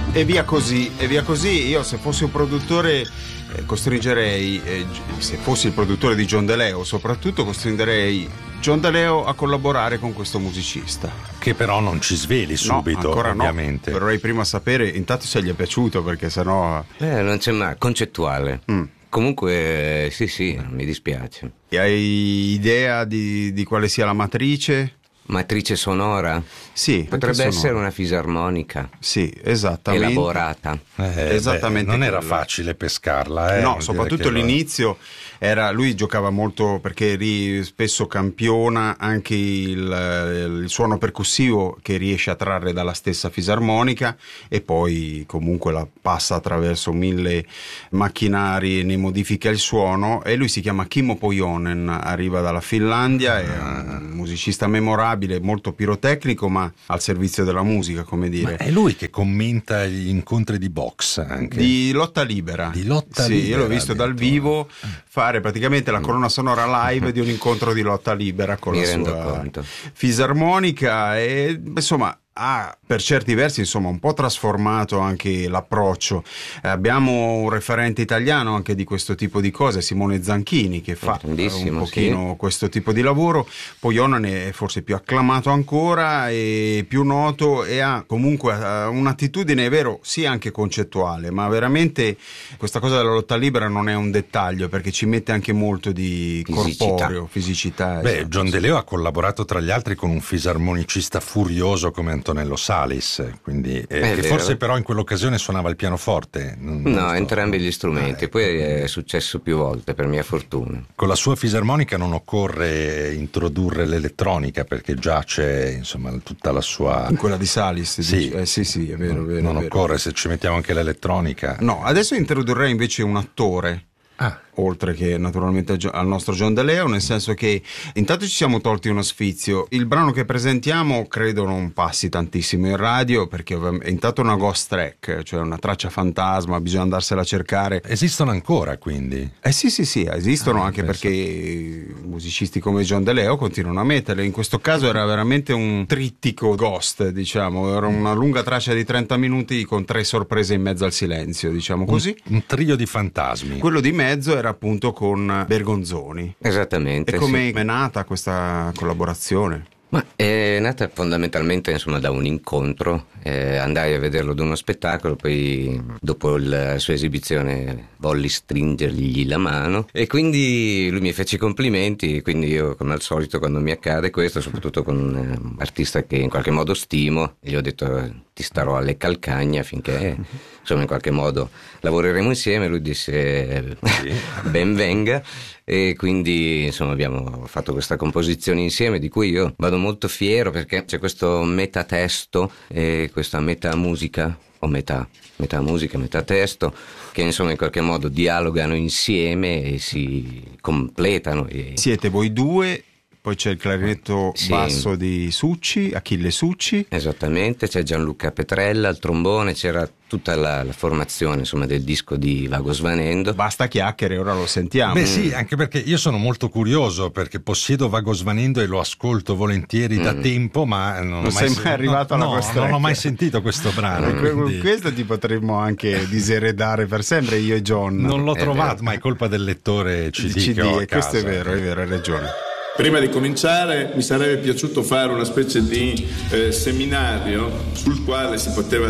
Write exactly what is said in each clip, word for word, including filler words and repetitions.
E via così, e via così. Io se fossi un produttore eh, costringerei, eh, se fossi il produttore di John De Leo soprattutto, costringerei John De Leo a collaborare con questo musicista. Che però non ci sveli subito, no, ancora ovviamente. No, vorrei prima sapere intanto se gli è piaciuto, perché sennò... Eh, non c'è mai, concettuale. Mm. Comunque sì sì, mi dispiace. E hai idea di, di quale sia la matrice? Matrice sonora? Sì. Potrebbe sonora. essere una fisarmonica. Sì, esattamente. Elaborata. Eh, Esattamente. Beh, non era facile pescarla, eh? No, soprattutto l'inizio era, lui giocava molto perché ri, spesso campiona anche il, il suono percussivo che riesce a trarre dalla stessa fisarmonica e poi comunque la passa attraverso mille macchinari e ne modifica il suono. E lui si chiama Kimmo Pohjonen, arriva dalla Finlandia, ah. è un musicista memorabile, molto pirotecnico ma al servizio della musica, come dire. Ma è lui che commenta gli incontri di box anche? Di lotta libera. Di lotta sì, libera. Io l'ho visto dal vivo fare praticamente la colonna sonora live di un incontro di lotta libera con Mi la rendo sua conto. fisarmonica e insomma ha per certi versi insomma un po' trasformato anche l'approccio. Eh, abbiamo un referente italiano anche di questo tipo di cose, Simone Zanchini, che fa un pochino sì. questo tipo di lavoro. Pohjonen è forse più acclamato ancora e più noto e ha comunque un'attitudine, è vero, sì anche concettuale, ma veramente questa cosa della lotta libera non è un dettaglio, perché ci mette anche molto di fisicità. corporeo, fisicità. Beh, esatto, John sì. De Leo ha collaborato tra gli altri con un fisarmonicista furioso come Antonello Salis, quindi eh, che forse però in quell'occasione suonava il pianoforte. Non, no, non so. entrambi gli strumenti, eh, poi quindi... è successo più volte per mia fortuna. Con la sua fisarmonica non occorre introdurre l'elettronica perché già c'è insomma tutta la sua... In quella di Salis? Sì, eh, sì, sì, è vero, non, vero, non vero. occorre, se ci mettiamo anche l'elettronica. No, adesso introdurrei invece un attore. Ah. Oltre che naturalmente al nostro John De Leo, nel senso che intanto ci siamo tolti uno sfizio. Il brano che presentiamo credo non passi tantissimo in radio, perché è intanto una ghost track, cioè una traccia fantasma, bisogna andarsela a cercare. Esistono ancora, quindi? Eh sì sì sì, esistono, ah, anche penso. Perché musicisti come John De Leo continuano a metterle. In questo caso era veramente un trittico ghost, diciamo, era una lunga traccia di trenta minuti con tre sorprese in mezzo al silenzio, diciamo così. Un, un trio di fantasmi. Quello di mezzo era appunto con Bergonzoni. Esattamente. E come sì. è nata questa collaborazione? Ma è nata fondamentalmente insomma da un incontro, eh, andai a vederlo ad uno spettacolo, poi dopo la sua esibizione volli stringergli la mano e quindi lui mi fece i complimenti, quindi io come al solito quando mi accade questo, soprattutto con un artista che in qualche modo stimo, gli ho detto ti starò alle calcagna finché insomma in qualche modo lavoreremo insieme. Lui disse sì. ben venga, e quindi insomma abbiamo fatto questa composizione insieme di cui io vado molto fiero, perché c'è questo metatesto e questa metamusica o metà, metà musica, metà testo, che insomma in qualche modo dialogano insieme e si completano. E... Siete voi due, poi c'è il clarinetto sì. basso di Succi, Achille Succi. Esattamente, c'è Gianluca Petrella al trombone, c'era tutta la, la formazione insomma del disco di Vago Svanendo. Basta chiacchiere, ora lo sentiamo. Beh sì, anche perché io sono molto curioso, perché possiedo Vago Svanendo e lo ascolto volentieri mm. da tempo, ma non, non ho mai sei mai arrivato no, alla no, questa non ho mai sentito questo brano. Con quindi... questo ti potremmo anche diseredare per sempre, io e John. Non l'ho è trovato, vero. ma è colpa del lettore C D, C D che ho a e casa. questo è vero, è vero, hai ragione. Prima di cominciare mi sarebbe piaciuto fare una specie di eh, seminario sul quale si poteva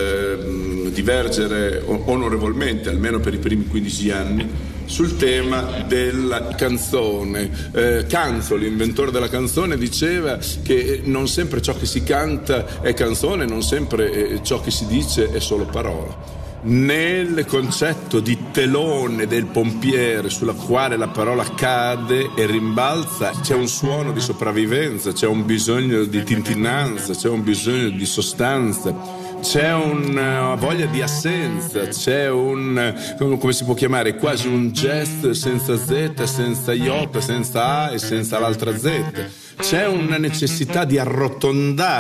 eh, divergere onorevolmente, almeno per i primi quindici anni, sul tema della canzone. Eh, Canzo, l'inventore della canzone, diceva che non sempre ciò che si canta è canzone, non sempre eh, ciò che si dice è solo parola. Nel concetto di telone del pompiere sulla quale la parola cade e rimbalza c'è un suono di sopravvivenza, c'è un bisogno di tintinnanza, c'è un bisogno di sostanza, c'è una voglia di assenza, c'è un, come si può chiamare, quasi un gest senza Z, senza iota, senza A e senza l'altra Z. C'è una necessità di arrotondare